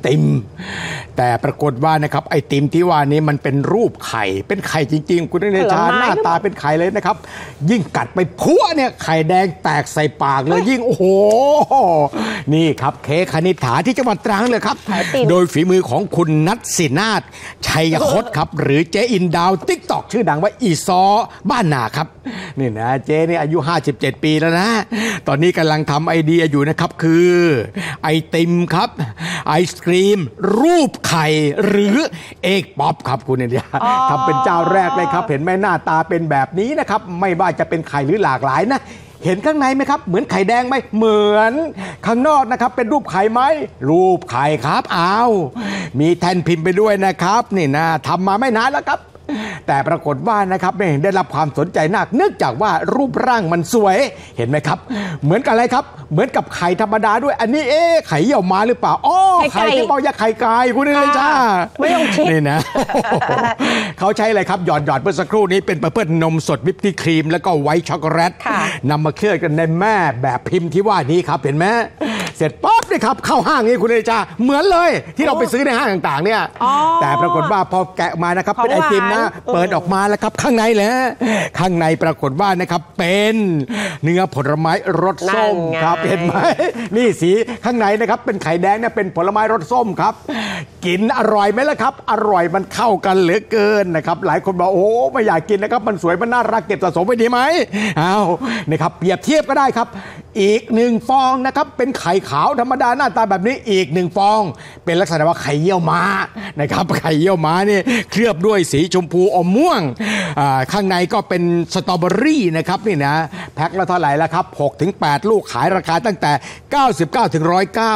ติมแต่ปรากฏว่านะครับไอติมที่ว่านี้มันเป็นรูปไข่เป็นไข่จริงๆคุณเนชาหน้าตาเป็นไข่เลยนะครับยิ่งกัดไปพัวเนี่ยไข่แดงแตกใส่ปากเลยยิ่งโอ้โหนี่ครับเค้กคณิษฐาที่จังหวัดตรังเลยครับโดยฝีมือของคุณนัทศินาถชัยคตครับหรือเจอินดาวติ๊กตอกชื่อดังว่าอีซอบ้านนาครับนี่นะเจนี่อายุ57ปีแล้วนะตอนนี้กำลังทำไอเดียอยู่นะครับคือไอติมครับไอศกรีมรูปไข่หรือเอกป๊อปครับคุณเนี่ยทำเป็นเจ้าแรกเลยครับเห็นไหมหน้าตาเป็นแบบนี้นะครับไม่ว่าจะเป็นไข่หรือหลากหลายนะเห็นข้างในไหมครับเหมือนไข่แดงไหมเหมือนข้างนอกนะครับเป็นรูปไข่ไหมรูปไข่ครับอ้าวมีแทนพิมพ์ไปด้วยนะครับนี่นะทำมาไม่นานแล้วครับแต่ปรากฏว่านะครับได้รับความสนใจนักเนื่องจากว่ารูปร่างมันสวยเห็นไหมครับเหมือนกับอะไรครับเหมือนกับไข่ธรรมดาด้วยอันนี้ไข่เยี่ยวม้าหรือเปล่าอ๋อไข่ที่บอกอย่าไข่ไก่คุณเลยจ้าไม่ต้องชิดนี่นะเขาใช้อะไรครับหยอดเมื่อสักครู่นี้เป็นประเภทนมสดวิปครีมแล้วก็ไวท์ช็อกโกแลตนำมาเคลือบกันในแม่แบบพิมพ์ที่ว่านี้ครับเห็นไหมเสร็จป๊อปเลยครับเข้าห้างนี่คุณเลยจ้าเหมือนเลยที่เราไปซื้อในห้างต่างๆเนี่ยแต่ปรากฏว่าพอแกะมานะครับเป็นไอติมนะเปิดออกมาแล้วครับข้างในแหละข้างในปรากฏว่านะครับเป็นเนื้อผลไม้รสส้มครับเห็นไหมนี่สีข้างในนะครับเป็นไข่แดงเนี่ยเป็นผลไม้รสส้มครับกินอร่อยไหมล่ะครับอร่อยมันเข้ากันเหลือเกินนะครับหลายคนบอกโอ้ไม่อยากกินนะครับมันสวยมันน่ารักเก็บสะสมไว้ดีไหมเอานะครับเปรียบเทียบก็ได้ครับอีก1ฟองนะครับเป็นไข่ขาวธรรมดาหน้าตาแบบนี้อีก1ฟองเป็นลักษณะว่าไข่เยี่ยวม้านะครับไข่เยี่ยวม้านี่เคลือบด้วยสีชมพูอมม่วงข้างในก็เป็นสตรอเบอรี่นะครับนี่นะแพ็คละเท่าไหร่แล้วครับ 6-8 ลูกขายราคาตั้งแต่99ถึง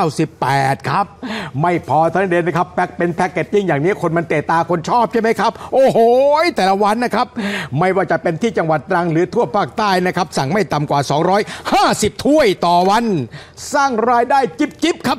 198ครับไม่พอเท่านั้นเองนะครับแพ็คเป็นแพ็คเกจจิ้งอย่างนี้คนมันเตะตาคนชอบใช่ไหมครับโอ้โหแต่ละวันนะครับไม่ว่าจะเป็นที่จังหวัดตรังหรือทั่วภาคใต้นะครับสั่งไม่ต่ำกว่า250ถ้วยต่อวันสร้างรายได้จิ๊บครับ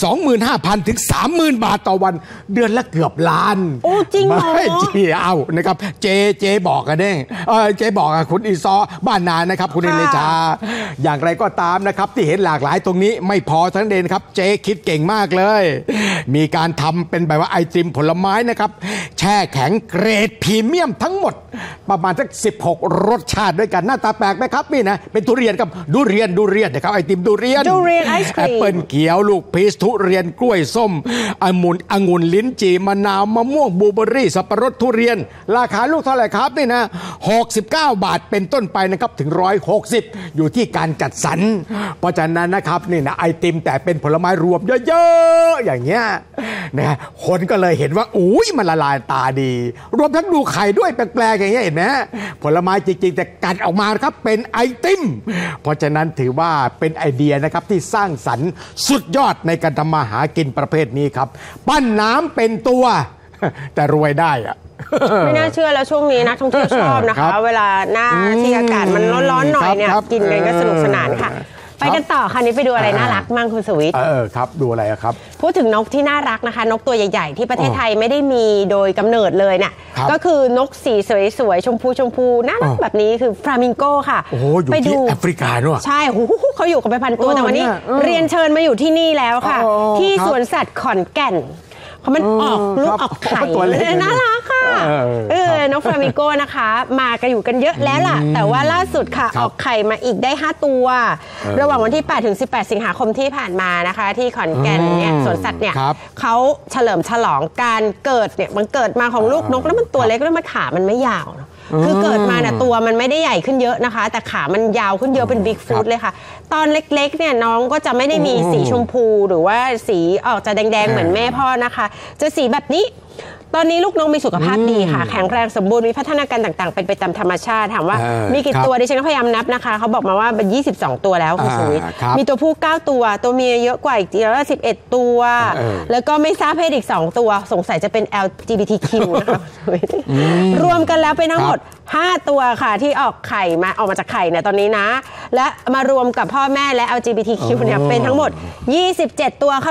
25,000 ถึง 30,000 บาทต่อวันเดือนละเกือบล้านโอ้จริงเหรอไม่จริงเอานะครับเจบอกกันเด้เจบอกกับคุณอีซอบ้านนานะครับคุณเอเลชาอย่างไรก็ตามนะครับที่เห็นหลากหลายตรงนี้ไม่พอทั้งเดนครับเจคิดเก่งมากเลยมีการทำเป็นแบบว่าไอติมผลไม้นะครับแช่แข็งเกรดพรีเมียมทั้งหมดประมาณสัก16รสชาติด้วยกันหน้าตาแปลกไหมครับนี่นะเป็นทุเรียนกับดูเรียนนะครับไอติมดูเรียนไอศกรีมแอปเปิลเขียวลูกพีชทุเรียนกล้วยส้มองุ่นลิ้นจี่มะนาวมะม่วงบลูเบอร์รี่สับปะรดทุเรียนราคาลูกเท่าไหร่ครับนี่นะ69 บาทเป็นต้นไปนะครับถึง160อยู่ที่การจัดสรรเพราะฉะนั้นนะครับนี่นะไอติมแต่เป็นผลไม้รวมเยอะๆอย่างเงี้ยนะคนก็เลยเห็นว่าอุ้ยมันละลายตาดีรวมทั้งดูไข่ด้วยแปลกๆอย่างเงี้ยเห็นไหมผลไม้จริงๆแต่กัดออกมาครับเป็นไอติมเพราะฉะนั้นถือว่าเป็นไอเดียนะครับที่สร้างสรรค์สุดยอดในการทำมาหากินประเภทนี้ครับปั้นน้ำเป็นตัวแต่รวยได้อะไม่น่าเชื่อแล้วช่วงนี้นักท่องเที่ยวชอบนะคะเวลาหน้าที่อากาศมันร้อนๆหน่อยเนี่ยกินกันก็สนุกสนานค่ะไปกันต่อค่ะนี้ไปดูอะไรน่ารักมั่งคุณสวิทย์ครับดูอะไรครับพูดถึงนกที่น่ารักนะคะนกตัวใหญ่ๆที่ประเทศไทยไม่ได้มีโดยกำเนิดเลยเนี่ยก็คือนกสีสวยๆชมพูน่ารักแบบนี้คือฟลามิงโกค่ะไปดูแอฟริกาด้วยใช่เขาอยู่กันไปพันตัวแต่วันนี้เรียนเชิญมาอยู่ที่นี่แล้วค่ะที่สวนสัตว์ขอนแก่นเขามันออกลูกออกไข่น่ารักค่ะนกฟลามิงโกนะคะมากันอยู่กันเยอะแล้วล่ะแต่ว่าล่าสุดค่ะออกไข่มาอีกได้5ตัวระหว่างวันที่8ถึง18สิงหาคมที่ผ่านมานะคะที่ขอนแก่นเนี่ยสวนสัตว์เนี่ยเขาเฉลิมฉลองการเกิดเนี่ยมันเกิดมาของลูกนกแล้วมันตัวเล็กแล้วมันขามันไม่ยาวคือเกิดมาเนี่ยตัวมันไม่ได้ใหญ่ขึ้นเยอะนะคะแต่ขามันยาวขึ้นเยอะเป็นบิ๊กฟู้ดเลยค่ะตอนเล็กๆเนี่ยน้องก็จะไม่ได้มีสีชมพูหรือว่าสีออกจะแดงๆเหมือนแม่พ่อนะคะจะสีแบบนี้ตอนนี้ลูกนกมีสุขภาพดีค่ะแข็งแรงสมบูรณ์มีพัฒนาการต่างๆเป็นไปตามธรรมชาติถามว่ามีกี่ตัวดิฉันก็พยายามนับนะคะเขาบอกมาว่าเป็น22ตัวแล้วคุณสุวิทย์มีตัวผู้9ตัวตัวเมียเยอะกว่าอีก11ตัวแล้วก็ไม่ทราบเพศอีก2ตัวสงสัยจะเป็น LGBTQ นะคะรวมกันแล้วเป็นทั้งหมด5ตัวค่ะที่ออกมาจากไข่เนี่ยตอนนี้นะและมารวมกับพ่อแม่และ LGBTQ เนี่ยเป็นทั้งหมด27ตัวเข้าแล้ว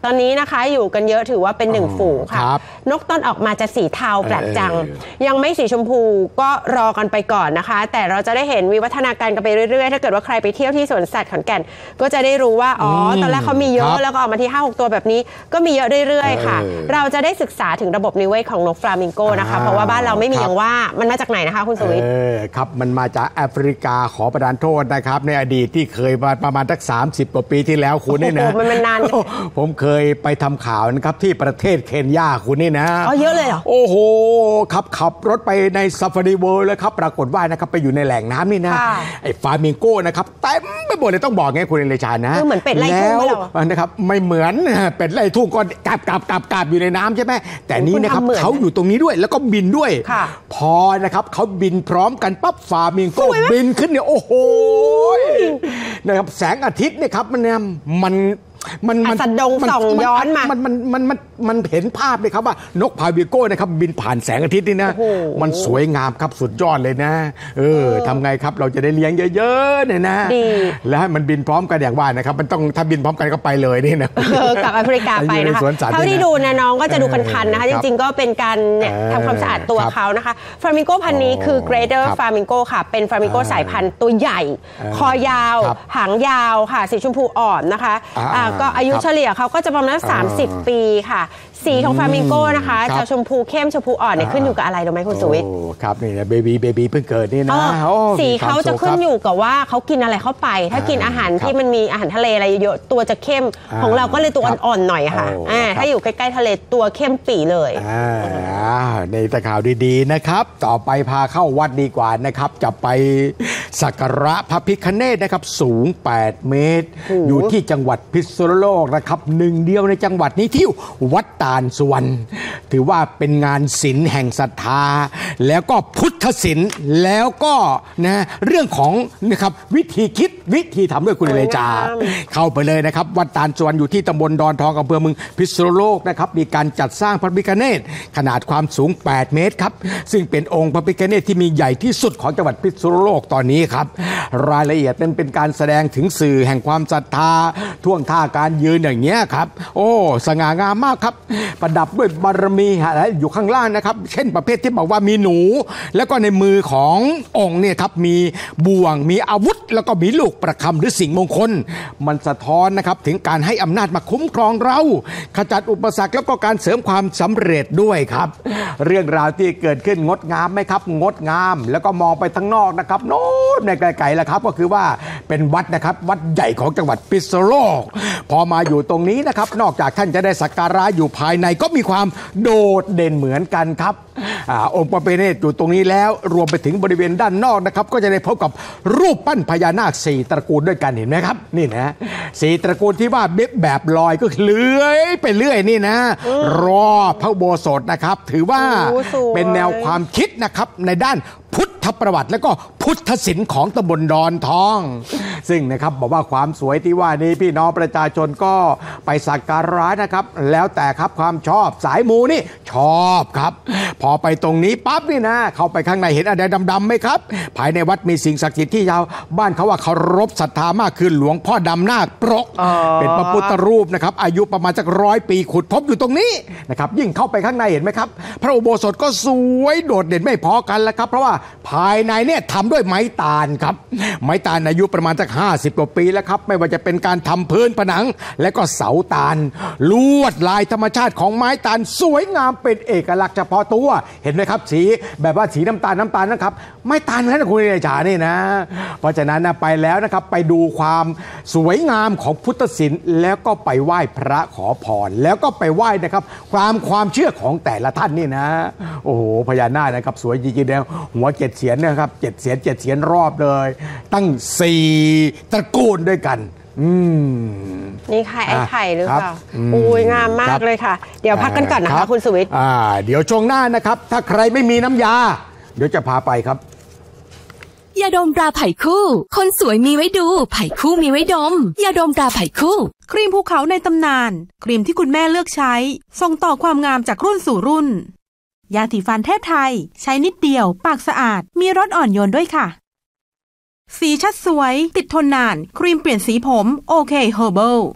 ตอนนี้นะคะอยู่กันเยอะถือว่าเป็น1ฝูงค่ะนกตอนออกมาจะสีเทาแปลกจังยังไม่สีชมพูก็รอกันไปก่อนนะคะแต่เราจะได้เห็นวิวัฒนาการกันไปเรื่อยๆถ้าเกิดว่าใครไปเที่ยวที่สวนสัตว์ขอนแก่นก็จะได้รู้ว่าตอนแรกเขามีเยอะแล้วก็ออกมาที่ 5-6 ตัวแบบนี้ก็มีเยอะเรื่อยๆค่ะเราจะได้ศึกษาถึงระบบนิเวศของนกฟลามิงโกนะคะเพราะว่าบ้านเราไม่มีอย่างว่ามันมาจากไหนนะคะคุณสุวิทย์ครับมันมาจากแอฟริกาขอประทานโทษนะครับในอดีตที่เคยมาประมาณสัก30 กว่าปีที่แล้วคุณนี่นะมันนานผมเคยไปทำข่าวนะครับที่ประเทศเคนยาคุณนี่นะเยอะเลยเหรอโอ้โหขับรถไปในซาฟารีเวิลด์เลยครับปรากฏว่านะครับไปอยู่ในแหล่งน้ำนี่นะไอ้ฟลามิงโกนะครับเต็มไปหมดเลยต้องบอกไงคุณเลชานะเหมือนเป็ดไล่ทุ่งแล้วนะครับไม่เหมือนเป็ดไล่ทุ่งก็กาบอยู่ในน้ำใช่ไหมแต่นี้นะครับเขาอยู่ตรงนี้ด้วยแล้วก็บินด้วยพอนะครับเขาบินพร้อมกันปั๊บฟลามิงโกบินขึ้นเนี่ยโอ้โหนะครับแสงอาทิตย์เนี่ยครับมันสะดงส่องย้อนมามันเห็นภาพเลยครับว่านกฟลามิงโกนะครับบินผ่านแสงอาทิตย์นี่นะมันสวยงามครับสุดยอดเลยนะทำไงครับเราจะได้เลี้ยงเยอะๆเนี่ยนะแล้วให้มันบินพร้อมกันอย่างว่านะครับมันต้องถ้าบินพร้อมกันก็ไปเลยนี่นะกลับแอฟริกาไปนะคะเท่าที่ดูนะน้องก็จะดูคันๆนะคะจริงๆก็เป็นการทำความสะอาดตัวเขานะคะฟลามิงโกพันธุ์นี้คือ Greater Flamingo ค่ะเป็นฟลามิงโกสายพันธุ์ตัวใหญ่คอยาวหางยาวค่ะสีชมพูอ่อนนะคะก็อายุเฉลี่ยเขาก็จะประมาณ30 ปีค่ะสีของฟลามิงโกนะคะจะชมพูเข้มชมพูอ่อนเนี่ยขึ้นอยู่กับอะไรรู้ไหมคุณสุวิทย์ครับนี่นะเบบีเพิ่งเกิดนี่นะสีเขาจะขึ้นอยู่กับว่าเขากินอะไรเข้าไปถ้ากินอาหารที่มันมีอาหารทะเลอะไรเยอะๆตัวจะเข้มของเราก็เลยตัวอ่อนๆหน่อยค่ะถ้าอยู่ใกล้ๆทะเลตัวเข้มปี่เลยในตะข่าวดีๆนะครับต่อไปพาเข้าวัดดีกว่านะครับจะไปสักการะพระพิฆเนศนะครับสูง8 เมตรอยู่ที่จังหวัดพิษณุโลกนะครับหนึ่งเดียวในจังหวัดนี้ที่วัดตาลสุวรรณถือว่าเป็นงานศิลป์แห่งศรัทธาแล้วก็พุทธศิลป์แล้วก็นะเรื่องของนะครับวิธีคิดวิธีทำด้วยคุณเลจาเข้าไปเลยนะครับวัดตาลสุวรรณอยู่ที่ตำบลดอนทองอำเภอเมืองพิษณุโลกนะครับมีการจัดสร้างพระพิฆเนศขนาดความสูง8 เมตรครับซึ่งเป็นองค์พระพิฆเนศที่มีใหญ่ที่สุดของจังหวัดพิษณุโลกตอนนี้ครับรายละเอียดนั้นเป็นการแสดงถึงสื่อแห่งความศรัทธาท่วงท่าการยืนอย่างเงี้ยครับโอ้สง่างามมากครับประดับด้วยบารมีอยู่ข้างล่างนะครับเช่นประเภทที่บอกว่ามีหนูแล้วก็ในมือขององค์เนี่ยครับมีบ่วงมีอาวุธแล้วก็มีลูกประคำหรือสิ่งมงคลมันสะท้อนนะครับถึงการให้อำนาจมาคุ้มครองเราขจัดอุปสรรคแล้วก็การเสริมความสำเร็จด้วยครับเรื่องราวที่เกิดขึ้นงดงามไหมครับงดงามแล้วก็มองไปทางนอกนะครับโน้นในไกลๆแล้วครับก็คือว่าเป็นวัดนะครับวัดใหญ่ของจังหวัดพิษณุโลกพอมาอยู่ตรงนี้นะครับนอกจากท่านจะได้สักการะอยู่ภายในก็มีความโดดเด่นเหมือนกันครับองค์พระพิฆเนศอยู่ตรงนี้แล้วรวมไปถึงบริเวณด้านนอกนะครับก็จะได้พบกับรูปปั้นพญานาค4 ตระกูลด้วยกันเห็นไหมครับนี่นะ4 ตระกูลที่ว่าแบบลอยก็เลื้อยไปเรื่อยนี่นะรอบพระอุโบสถนะครับถือว่าเป็นแนวความคิดนะครับในด้านพุทธประวัติและก็พุทธศิลป์ของตำบลดอนทองซึ่งนะครับบอกว่าความสวยที่ว่านี้พี่น้องประชาชนก็ไปสักการะนะครับแล้วแต่ครับความชอบสายมูนี่ชอบครับพอไปตรงนี้ปั๊บนี่นะเข้าไปข้างในเห็นอะไรดำๆไหมครับภายในวัดมีสิ่งศักดิ์สิทธิ์ที่ยาวบ้านเขาว่าเคารพศรัทธามากคือหลวงพ่อดำนาคปรกเป็นพระพุทธรูปนะครับอายุประมาณสัก100 ปีขุดพบอยู่ตรงนี้นะครับยิ่งเข้าไปข้างในเห็นไหมครับพระอุโบสถก็สวยโดดเด่นไม่พอกันแล้วครับเพราะว่าภายในเนี่ยทำด้วยไม้ตาลครับไม้ตาลอายุประมาณสัก50 กว่าปีแล้วครับไม่ว่าจะเป็นการทำพื้นผนังและก็เสาตาลลวดลายธรรมชาติของไม้ตาลสวยงามเป็นเอกลักษณ์เฉพาะตัวเห็นไหมครับสีแบบว่าสีน้ำตาลนะครับไม้ตาลนั่นคุณนายจ๋านี่นะเพราะฉะนั้นนะไปแล้วนะครับไปดูความสวยงามของพุทธศิลป์แล้วก็ไปไหว้พระขอพรแล้วก็ไปไหว้นะครับความเชื่อของแต่ละท่านนี่นะโอ้โหพญานาคนะครับสวยจริงๆแล้วหัว7 เสียนนะครับ7 เสียนรอบเลยตั้ง4 ตระกูลด้วยกันนี่ค่ะไอ้ไข่หรือเปล่าอุ้ยงามมากเลยค่ะเดี๋ยวพักกันก่อนนะคะคุณสุวิทย์เดี๋ยวช่วงหน้านะครับถ้าใครไม่มีน้ำยาเดี๋ยวจะพาไปครับยาดมตราไผ่คู่คนสวยมีไว้ดูไผ่คู่มีไว้ดมยาดมตราไผ่คู่ครีมภูเขาในตำนานครีมที่คุณแม่เลือกใช้ส่งต่อความงามจากรุ่นสู่รุ่นยาสีฟันเทพไทยใช้นิดเดียวปากสะอาดมีรสอ่อนโยนด้วยค่ะสีชัดสวยติดทนนานครีมเปลี่ยนสีผมโอเคเฮอร์เบิล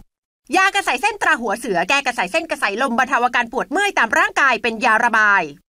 ยากระสายเส้นตราหัวเสือแก้กระสายเส้นกระสายลมบรรเทาอาการปวดเมื่อยตามร่างกายเป็นยาระบาย